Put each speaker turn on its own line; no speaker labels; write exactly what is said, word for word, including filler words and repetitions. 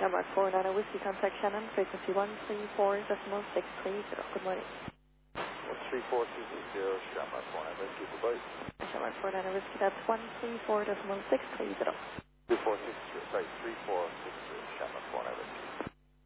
Shamrock four nine Whiskey, contact Shannon, frequency one three four decimal six three zero. Good morning.
one three four two six zero, Shamrock four nine Whiskey, goodbye.
Shamrock four nine Whiskey, that's one three four decimal six three zero.
two four six zero, sorry, three four six zero, Shamrock four nine Whiskey.